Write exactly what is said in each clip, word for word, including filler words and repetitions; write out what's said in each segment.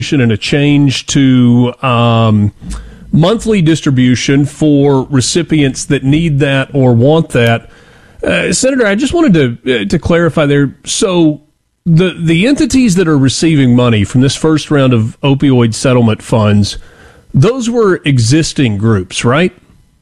and a change to um, monthly distribution for recipients that need that or want that. Uh, Senator, I just wanted to uh, to clarify there. So the the entities that are receiving money from this first round of opioid settlement funds, those were existing groups, right?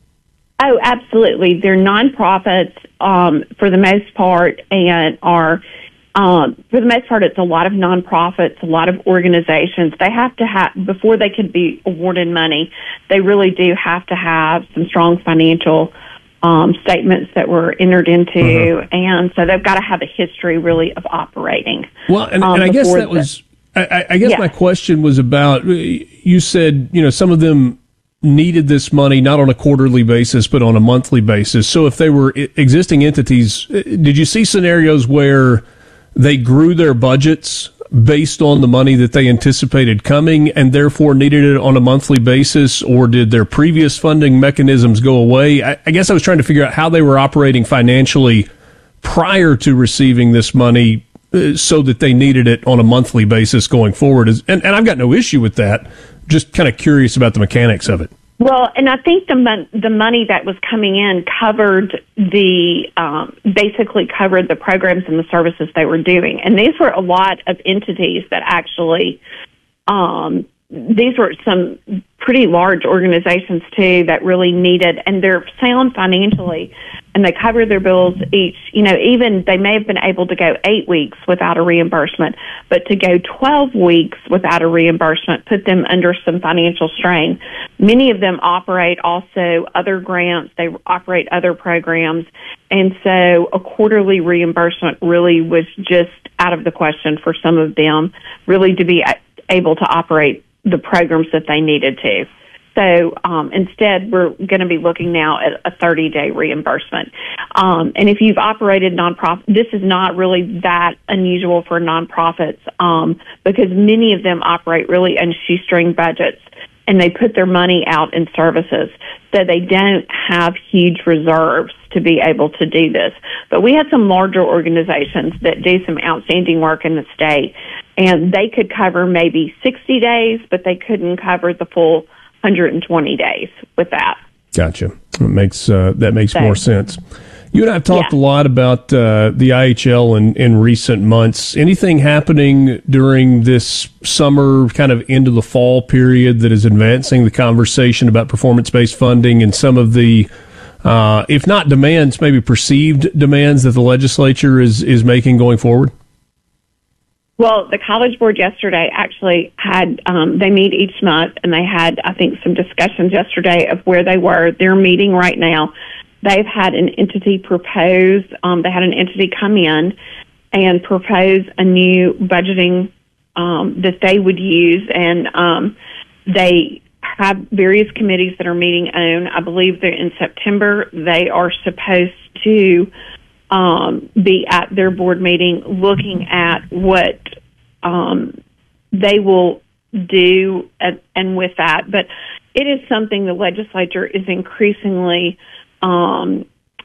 Oh, absolutely. They're nonprofits um, for the most part, and are um, for the most part, it's a lot of nonprofits, a lot of organizations. They have to have, before they can be awarded money, they really do have to have some strong financial um, statements that were entered into, uh-huh. and so they've got to have a history really of operating. Well, and, um, and I guess that the, was, I, I guess yeah. my question was about, you said, you know, some of them needed this money not on a quarterly basis, but on a monthly basis. So if they were existing entities, did you see scenarios where they grew their budgets based on the money that they anticipated coming and therefore needed it on a monthly basis, or did their previous funding mechanisms go away? I, I guess I was trying to figure out how they were operating financially prior to receiving this money uh, so that they needed it on a monthly basis going forward. And, and I've got no issue with that. Just kind of curious about the mechanics of it. Well, and I think the mon- the money that was coming in covered the um, basically covered the programs and the services they were doing, and these were a lot of entities that actually um, these were some pretty large organizations too that really needed, and they're sound financially, and they cover their bills each. You know, even they may have been able to go eight weeks without a reimbursement, but to go twelve weeks without a reimbursement put them under some financial strain. Many of them operate also other grants. They operate other programs. And so a quarterly reimbursement really was just out of the question for some of them, really to be able to operate the programs that they needed to. So um, instead, we're going to be looking now at a thirty-day reimbursement. Um, and if you've operated nonprofit, this is not really that unusual for nonprofits um, because many of them operate really on shoestring budgets, and they put their money out in services. So they don't have huge reserves to be able to do this. But we had some larger organizations that do some outstanding work in the state, and they could cover maybe sixty days, but they couldn't cover the full one hundred twenty days with that. Gotcha. That makes uh, that makes so, more sense. You and I have talked yeah. a lot about uh, the I H L in, in recent months. Anything happening during this summer, kind of into the fall period, that is advancing the conversation about performance-based funding and some of the, uh, if not demands, maybe perceived demands that the legislature is, is making going forward? Well, the College Board yesterday actually had, um, they meet each month, and they had, I think, some discussions yesterday of where they were. They're meeting right now. They've had an entity propose, um, they had an entity come in and propose a new budgeting um, that they would use, and um, they have various committees that are meeting on. I believe they're in September. They are supposed to um, be at their board meeting looking at what um, they will do and, and with that. But it is something the legislature is increasingly Um,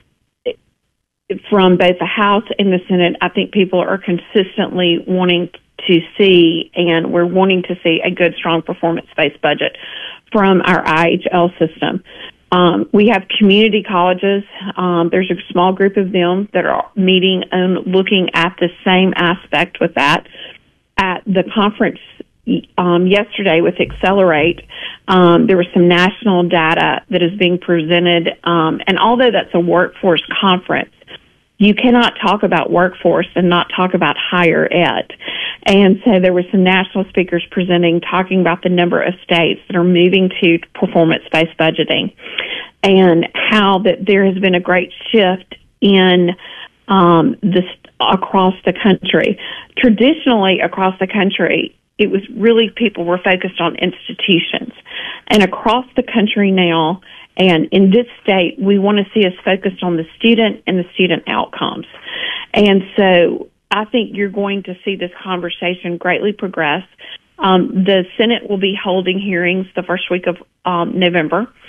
from both the House and the Senate, I think people are consistently wanting to see, and we're wanting to see a good, strong performance-based budget from our I H L system. Um, we have community colleges. Um, there's a small group of them that are meeting and looking at the same aspect with that. At the conference Um, yesterday with Accelerate, um, there was some national data that is being presented, um, and although that's a workforce conference, you cannot talk about workforce and not talk about higher ed. And so there were some national speakers presenting, talking about the number of states that are moving to performance-based budgeting and how that there has been a great shift in um, this across the country. Traditionally, across the country, it was really people were focused on institutions. And across the country now, and in this state, we want to see us focused on the student and the student outcomes. And so I think you're going to see this conversation greatly progress. Um, the Senate will be holding hearings the first week of um, November.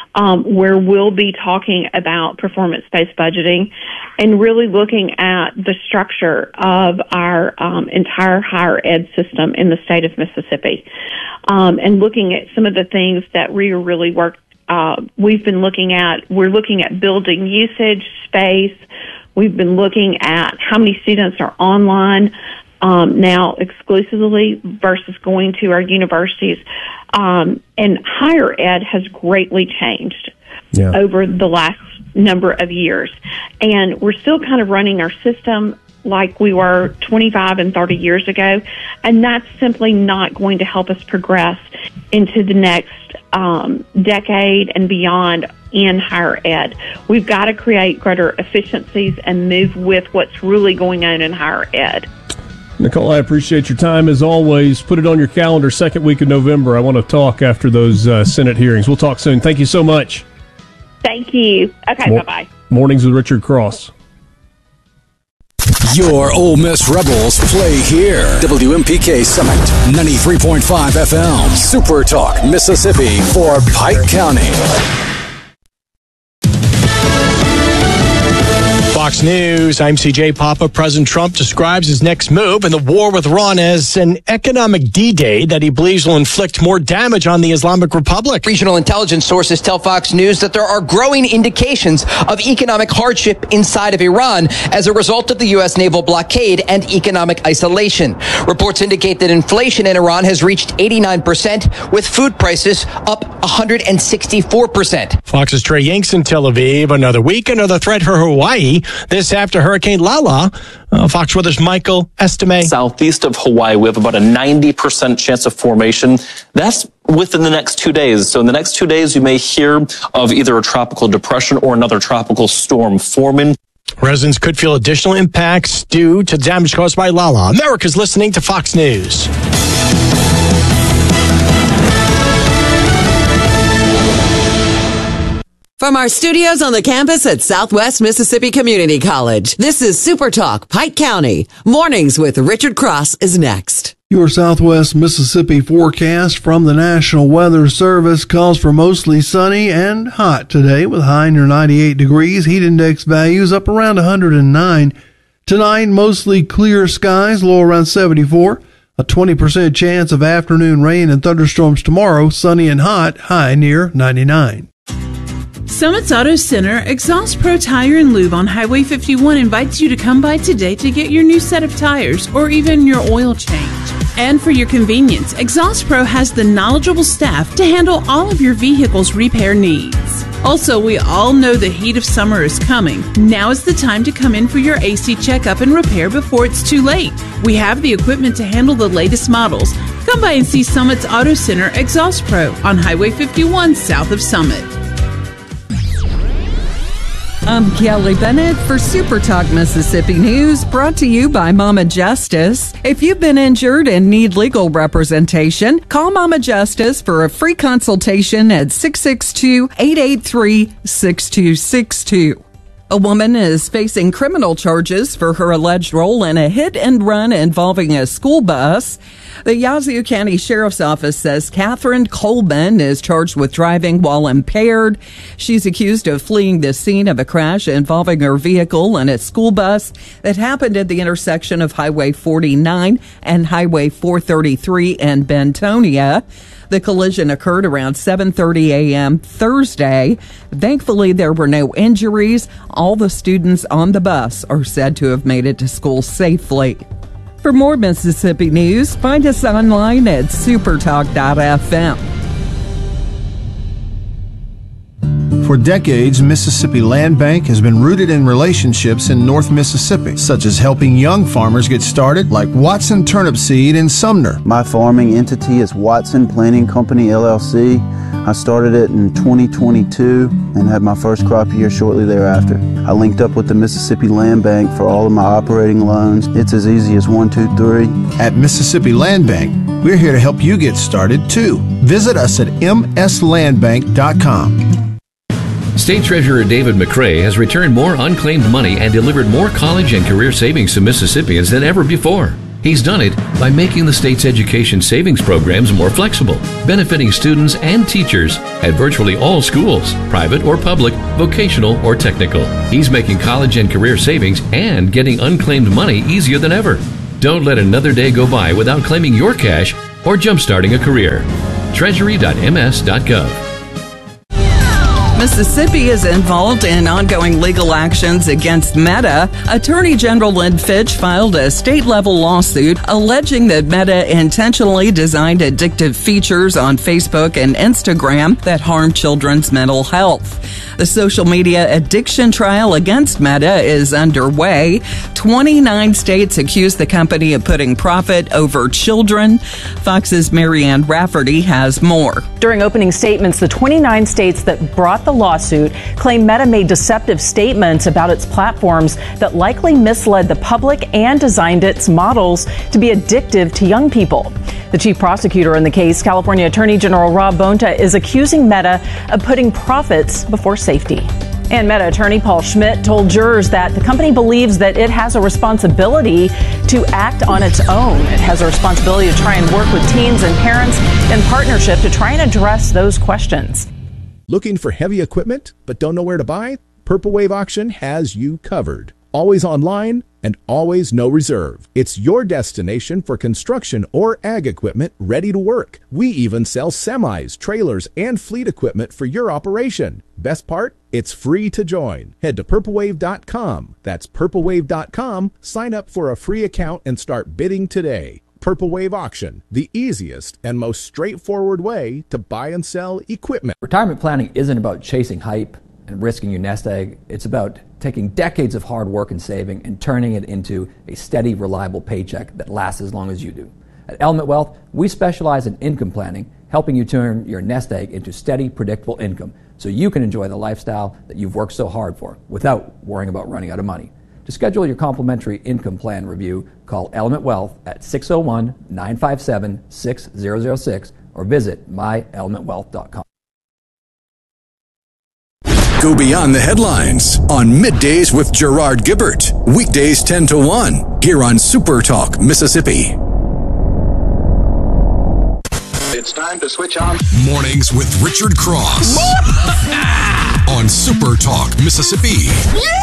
um, where we'll be talking about performance-based budgeting and really looking at the structure of our um, entire higher ed system in the state of Mississippi, um, and looking at some of the things that we really worked. Uh, we've been looking at. We're looking at building usage, space. We've been looking at how many students are online um, now exclusively versus going to our universities. Um, and higher ed has greatly changed yeah. over the last number of years. And we're still kind of running our system like we were twenty-five and thirty years ago. And that's simply not going to help us progress into the next um, decade and beyond in higher ed. We've got to create greater efficiencies and move with what's really going on in higher ed. Nicole, I appreciate your time as always. Put it on your calendar, second week of November. I want to talk after those uh, Senate hearings. We'll talk soon. Thank you so much. Thank you. Okay, Mor- bye-bye. Mornings with Richard Cross. Your Ole Miss Rebels play here. W M P K Summit, ninety-three point five F M. Super Talk, Mississippi for Pike County. Fox News, I'm C J Papa. President Trump describes his next move in the war with Iran as an economic D-Day that he believes will inflict more damage on the Islamic Republic. Regional intelligence sources tell Fox News that there are growing indications of economic hardship inside of Iran as a result of the U S naval blockade and economic isolation. Reports indicate that inflation in Iran has reached eighty-nine percent, with food prices up one hundred sixty-four percent. Fox's Trey Yanks in Tel Aviv. Another week, another threat for Hawaii. This after Hurricane Lala. Uh, Fox Weather's Michael Estime. Southeast of Hawaii, we have about a ninety percent chance of formation. That's within the next two days. So in the next two days, you may hear of either a tropical depression or another tropical storm forming. Residents could feel additional impacts due to damage caused by Lala. America's listening to Fox News. From our studios on the campus at Southwest Mississippi Community College, this is Super Talk Pike County. Mornings with Richard Cross is next. Your Southwest Mississippi forecast from the National Weather Service calls for mostly sunny and hot today with high near ninety-eight degrees, heat index values up around one hundred nine. Tonight, mostly clear skies, low around seventy-four. A twenty percent chance of afternoon rain and thunderstorms tomorrow, sunny and hot, high near ninety-nine. Summit's Auto Center, Exhaust Pro Tire and Lube on Highway fifty-one invites you to come by today to get your new set of tires or even your oil change. And for your convenience, Exhaust Pro has the knowledgeable staff to handle all of your vehicle's repair needs. Also, we all know the heat of summer is coming. Now is the time to come in for your A C checkup and repair before it's too late. We have the equipment to handle the latest models. Come by and see Summit's Auto Center, Exhaust Pro on Highway fifty-one south of Summit. I'm Kelly Bennett for Super Talk Mississippi News, brought to you by Mama Justice. If you've been injured and need legal representation, call Mama Justice for a free consultation at six six two, eight eight three, six two six two. A woman is facing criminal charges for her alleged role in a hit and run involving a school bus. The Yazoo County Sheriff's Office says Catherine Coleman is charged with driving while impaired. She's accused of fleeing the scene of a crash involving her vehicle and a school bus that happened at the intersection of Highway forty-nine and Highway four thirty-three in Bentonia. The collision occurred around seven thirty a.m. Thursday. Thankfully, there were no injuries. All the students on the bus are said to have made it to school safely. For more Mississippi news, find us online at supertalk dot f m. For decades, Mississippi Land Bank has been rooted in relationships in North Mississippi, such as helping young farmers get started, like Watson Turnip Seed in Sumner. My farming entity is Watson Planting Company, L L C. I started it in twenty twenty-two and had my first crop year shortly thereafter. I linked up with the Mississippi Land Bank for all of my operating loans. It's as easy as one, two, three. At Mississippi Land Bank, we're here to help you get started, too. Visit us at m s land bank dot com. State Treasurer David McRae has returned more unclaimed money and delivered more college and career savings to Mississippians than ever before. He's done it by making the state's education savings programs more flexible, benefiting students and teachers at virtually all schools, private or public, vocational or technical. He's making college and career savings and getting unclaimed money easier than ever. Don't let another day go by without claiming your cash or jumpstarting a career. treasury dot m s dot gov. Mississippi is involved in ongoing legal actions against Meta. Attorney General Lynn Fitch filed a state-level lawsuit alleging that Meta intentionally designed addictive features on Facebook and Instagram that harm children's mental health. The social media addiction trial against Meta is underway. twenty-nine states accuse the company of putting profit over children. Fox's Marianne Rafferty has more. During opening statements, the twenty-nine states that brought the lawsuit claim Meta made deceptive statements about its platforms that likely misled the public and designed its models to be addictive to young people. The chief prosecutor in the case, California Attorney General Rob Bonta, is accusing Meta of putting profits before safety. And Meta attorney Paul Schmidt told jurors that the company believes that it has a responsibility to act on its own. It has a responsibility to try and work with teens and parents in partnership to try and address those questions. Looking for heavy equipment but don't know where to buy? Purple Wave Auction has you covered. Always online and always no reserve. It's your destination for construction or ag equipment ready to work. We even sell semis, trailers, and fleet equipment for your operation. Best part? It's free to join. Head to purple wave dot com. That's purple wave dot com. Sign up for a free account and start bidding today. Purple Wave Auction, the easiest and most straightforward way to buy and sell equipment. Retirement planning isn't about chasing hype and risking your nest egg. It's about taking decades of hard work and saving and turning it into a steady, reliable paycheck that lasts as long as you do. At Element Wealth, we specialize in income planning, helping you turn your nest egg into steady, predictable income so you can enjoy the lifestyle that you've worked so hard for without worrying about running out of money. To schedule your complimentary income plan review, call Element Wealth at six oh one, nine five seven, six zero zero six or visit my element wealth dot com. Go beyond the headlines on Middays with Gerard Gibbert. Weekdays ten to one here on Super Talk Mississippi. It's time to switch on. Mornings with Richard Cross on Super Talk Mississippi.